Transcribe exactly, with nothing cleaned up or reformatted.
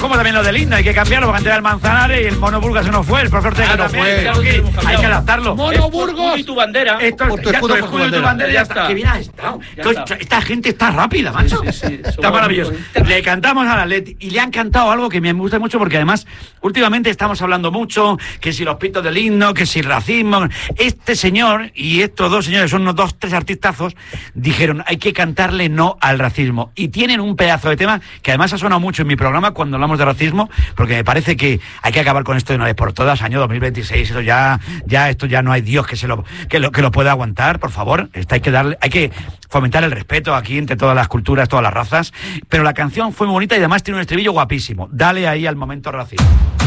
como también lo del himno, hay que cambiarlo porque antes era el Manzanares y el Mono Burgos se nos fue, el profesor Ortega Ah, no no fue. fue. Hay que adaptarlo. Mono Burgos y tu bandera. Esto Por tu ya, escudo, tu por tu escudo y tu bandera. bandera, ya Ya está. está. Qué bien ha estado. Ya Esto- está. Esta gente está rápida, macho. Sí, sí, sí. Está Somos maravilloso. muy- Le cantamos al Atleti y le han cantado algo que me gusta mucho porque además últimamente estamos hablando mucho que si los pitos del himno, que si el racismo. Este señor y estos dos señores son unos dos, tres artistazos, dijeron hay que cantarle no al racismo y tienen un pedazo de tema que además ha sonado mucho en mi programa cuando hablamos de racismo porque me parece que hay que acabar con esto de una vez por todas, año dos mil veintiséis, eso ya, ya esto ya no hay Dios que se lo que lo que lo pueda aguantar, por favor. Esto hay que darle, hay que fomentar el respeto aquí entre todas las culturas, todas las razas, pero la canción fue muy bonita y además tiene un estribillo guapísimo. Dale ahí al momento racismo.